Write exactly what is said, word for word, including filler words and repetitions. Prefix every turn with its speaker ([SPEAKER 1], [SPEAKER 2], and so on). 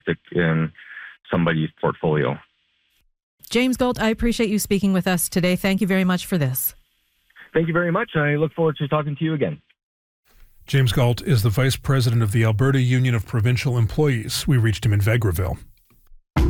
[SPEAKER 1] in somebody's portfolio.
[SPEAKER 2] James Galt, I appreciate you speaking with us today. Thank you very much for this.
[SPEAKER 1] Thank you very much. I look forward to talking to you again.
[SPEAKER 3] James Galt is the vice president of the Alberta Union of Provincial Employees. We reached him in Vegreville.